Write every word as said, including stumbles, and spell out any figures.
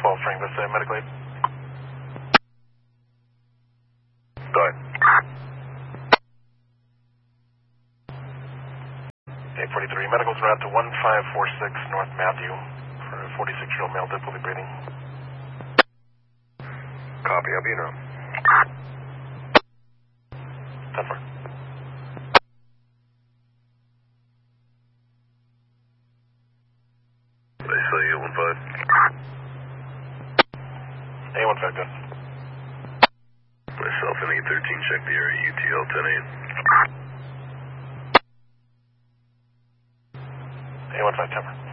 twelve, Frank, this uh, medical aid. Go ahead. eight forty-three, medical's route to one five four six North Matthew for a forty-six-year-old male difficulty breathing. Copy, I'll be in room. ten four. They say eight one five. eight one five, good. Myself and eight thirteen, check the area, U T L ten eight. eight one five, ten four.